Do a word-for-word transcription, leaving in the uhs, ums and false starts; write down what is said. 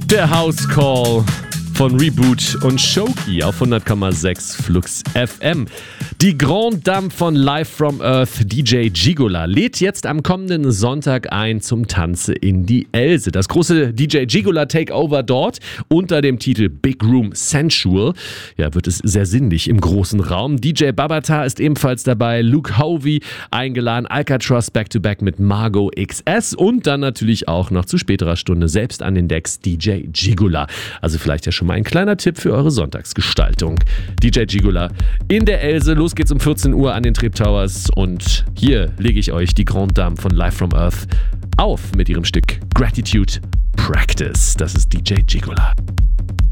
Der House Call von Reboot und Shoki auf hundert Komma sechs Flux F M. Die Grande Dame von Live from Earth, D J Gigola, lädt jetzt am kommenden Sonntag ein zum Tanze in die Else. Das große D J Gigola Takeover dort unter dem Titel Big Room Sensual. Ja, wird es sehr sinnlich im großen Raum. D J Babata ist ebenfalls dabei, Luke Hovey eingeladen, Alcatraz Back-to-Back mit Margot X S und dann natürlich auch noch zu späterer Stunde selbst an den Decks D J Gigola. Also vielleicht ja schon mal ein kleiner Tipp für eure Sonntagsgestaltung. D J Gigola in der Else. Los geht's um vierzehn Uhr an den Trip Towers und hier lege ich euch die Grande Dame von Live from Earth auf mit ihrem Stück Gratitude Practice. Das ist D J Gigola.